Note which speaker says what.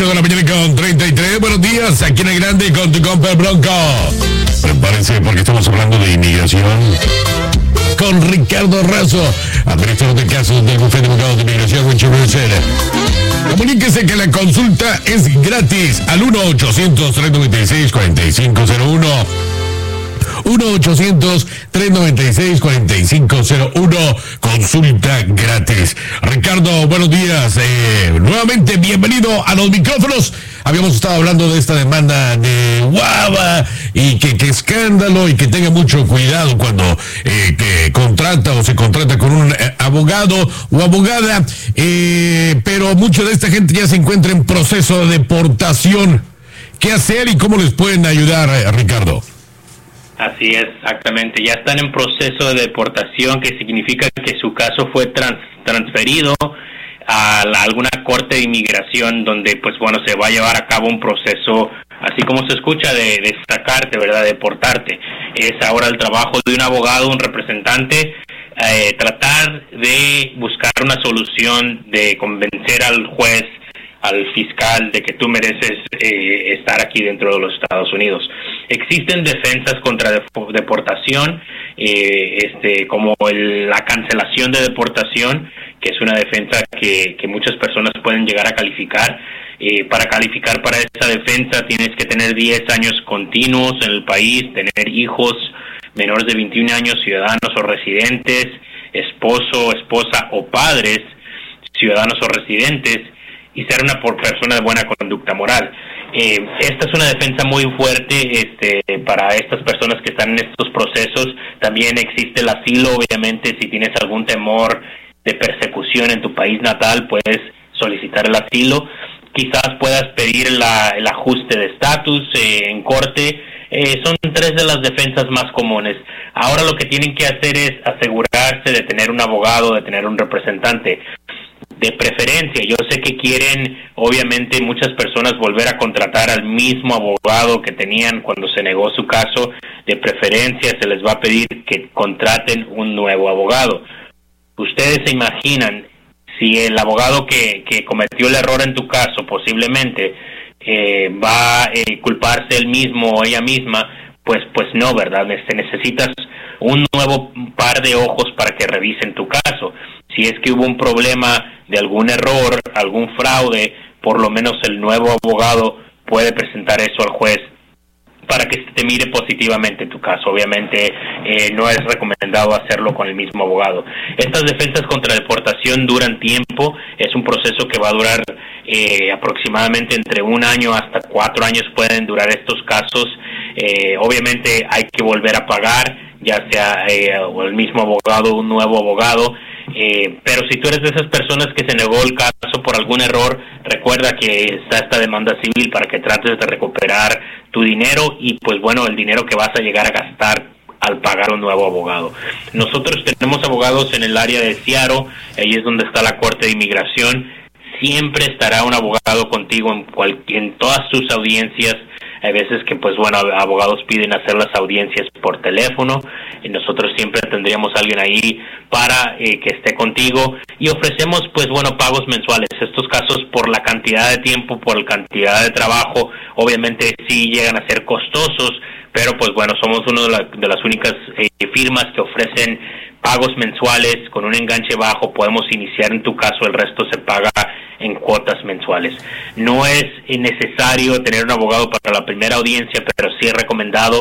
Speaker 1: 8 de la mañana con 33. Buenos días, aquí en el Grande con tu compa el Bronco. Prepárense porque estamos hablando de inmigración con Ricardo Razo, administrador de casos del Bufete de Abogados de Inmigración Winchester. Comuníquese que la consulta es gratis al 1-800-396-4501. 1-800-396-4501. Consulta gratis. Ricardo, buenos días. Nuevamente, bienvenido a los micrófonos. Habíamos estado hablando de esta demanda de Guava y que escándalo, y que tenga mucho cuidado cuando que contrata o se contrata con un abogado o abogada. Pero mucha de esta gente ya se encuentra en proceso de deportación. ¿Qué hacer y cómo les pueden ayudar, Ricardo?
Speaker 2: Así es, exactamente. Ya están en proceso de deportación, que significa que su caso fue transferido a alguna corte de inmigración, donde pues bueno, se va a llevar a cabo un proceso, así como se escucha, de sacarte, ¿verdad?, deportarte. Es ahora el trabajo de un abogado, un representante, tratar de buscar una solución, de convencer al juez, al fiscal, de que tú mereces estar aquí dentro de los Estados Unidos. Existen defensas contra deportación, como la cancelación de deportación, que es una defensa que muchas personas pueden llegar a calificar. Para calificar para esta defensa tienes que tener 10 años continuos en el país, tener hijos menores de 21 años, ciudadanos o residentes, esposo, esposa o padres, ciudadanos o residentes, y ser una persona de buena conducta moral. Esta es una defensa muy fuerte para estas personas que están en estos procesos. También existe el asilo, obviamente. Si tienes algún temor de persecución en tu país natal, puedes solicitar el asilo. Quizás puedas pedir el ajuste de estatus en corte. Son 3 de las defensas más comunes. Ahora lo que tienen que hacer es asegurarse de tener un abogado, de tener un representante. De preferencia, yo sé que quieren, obviamente, muchas personas volver a contratar al mismo abogado que tenían cuando se negó su caso. De preferencia, se les va a pedir que contraten un nuevo abogado. Ustedes se imaginan, si el abogado que cometió el error en tu caso posiblemente va a culparse él mismo o ella misma, pues no, ¿verdad? Necesitas un nuevo par de ojos para que revisen tu caso. Si es que hubo un problema de algún error, algún fraude, por lo menos el nuevo abogado puede presentar eso al juez para que te mire positivamente tu caso. Obviamente no es recomendado hacerlo con el mismo abogado. Estas defensas contra deportación duran tiempo. Es un proceso que va a durar aproximadamente entre 1 año hasta 4 años pueden durar estos casos. Obviamente hay que volver a pagar, ya sea o el mismo abogado, un nuevo abogado. Pero si tú eres de esas personas que se negó el caso por algún error, recuerda que está esta demanda civil para que trates de recuperar tu dinero y pues bueno, el dinero que vas a llegar a gastar al pagar un nuevo abogado. Nosotros tenemos abogados en el área de Seattle, ahí es donde está la Corte de Inmigración. Siempre estará un abogado contigo en todas tus audiencias. Hay veces que, pues bueno, abogados piden hacer las audiencias por teléfono, y nosotros siempre tendríamos a alguien ahí para que esté contigo, y ofrecemos, pues bueno, pagos mensuales. Estos casos, por la cantidad de tiempo, por la cantidad de trabajo, obviamente sí llegan a ser costosos, pero pues bueno, somos una de las únicas firmas que ofrecen pagos mensuales con un enganche bajo. Podemos iniciar en tu caso, el resto se paga en cuotas mensuales. No es necesario tener un abogado para la primera audiencia, pero sí es recomendado